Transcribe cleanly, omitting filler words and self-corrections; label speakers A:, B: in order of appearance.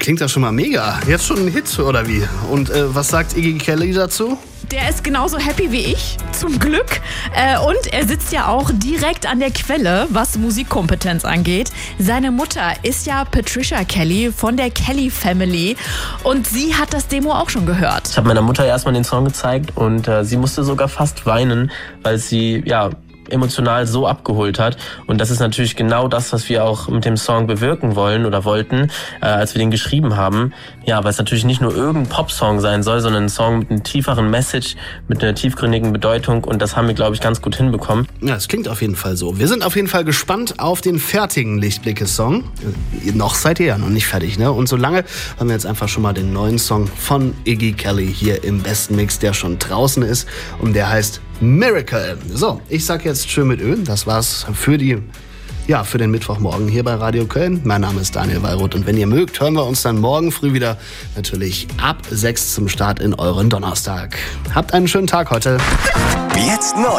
A: klingt ja schon mal mega. Jetzt schon ein Hit, oder wie? Und was sagt Iggy Kelly dazu?
B: Der ist genauso happy wie ich, zum Glück. Und er sitzt ja auch direkt an der Quelle, was Musikkompetenz angeht. Seine Mutter ist ja Patricia Kelly von der Kelly Family. Und sie hat das Demo auch schon gehört.
C: Ich habe meiner Mutter erstmal den Song gezeigt und sie musste sogar fast weinen, weil sie emotional so abgeholt hat. Und das ist natürlich genau das, was wir auch mit dem Song bewirken wollen oder wollten, als wir den geschrieben haben. Ja, weil es natürlich nicht nur irgendein Popsong sein soll, sondern ein Song mit einem tieferen Message, mit einer tiefgründigen Bedeutung. Und das haben wir, glaube ich, ganz gut hinbekommen.
A: Ja, es klingt auf jeden Fall so. Wir sind auf jeden Fall gespannt auf den fertigen Lichtblicke-Song. Noch seid ihr ja noch nicht fertig, ne? Und solange haben wir jetzt einfach schon mal den neuen Song von Iggy Kelly hier im besten Mix, der schon draußen ist. Und der heißt Miracle. So, ich sag jetzt schön mit Ö. Das war's für den Mittwochmorgen hier bei Radio Köln. Mein Name ist Daniel Wallroth und wenn ihr mögt, hören wir uns dann morgen früh wieder natürlich ab 6 zum Start in euren Donnerstag. Habt einen schönen Tag heute.
D: Jetzt neu.